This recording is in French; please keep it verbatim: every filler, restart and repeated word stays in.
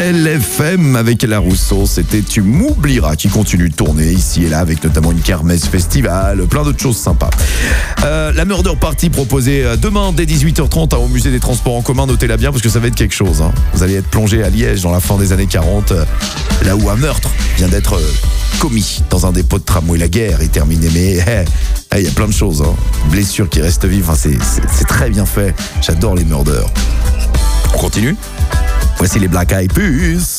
L F M avec La Rousseau, c'était Tu m'oublieras qui continue de tourner ici et là avec notamment une kermesse festival, plein d'autres choses sympas. Euh, la Murder Party proposée demain dès dix-huit heures trente hein, au musée des transports en commun, notez-la bien parce que ça va être quelque chose. Hein. Vous allez être plongé à Liège dans la fin des années quarante, euh, là où un meurtre vient d'être euh, commis dans un dépôt de tramway. La guerre est terminée, mais il hey, hey, y a plein de choses. Hein. Blessures qui restent vives, enfin, c'est, c'est, c'est très bien fait. J'adore les murders. On continue ? Voici les Black Eyed Peas.